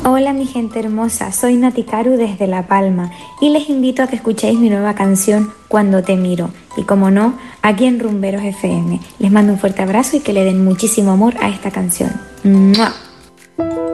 Hola mi gente hermosa, soy Nati Caru desde La Palma y les invito a que escuchéis mi nueva canción Cuando te miro y como no, aquí en Rumberos FM. Les mando un fuerte abrazo y que le den muchísimo amor a esta canción. ¡Mua!